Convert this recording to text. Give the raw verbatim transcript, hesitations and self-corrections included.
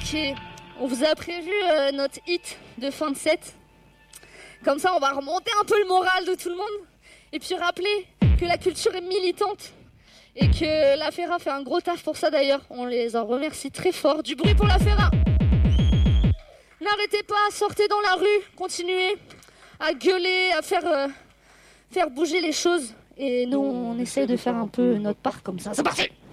Ok, on vous a prévu euh, notre hit de fin de set. Comme ça, on va remonter un peu le moral de tout le monde. Et puis rappeler que la culture est militante. Et que la Ferra fait un gros taf pour ça d'ailleurs. On les en remercie très fort. Du bruit pour la Ferra. N'arrêtez pas, sortez dans la rue, continuez à gueuler, à faire, euh, faire bouger les choses. Et nous, on essaie de faire un peu notre part comme ça. C'est parti!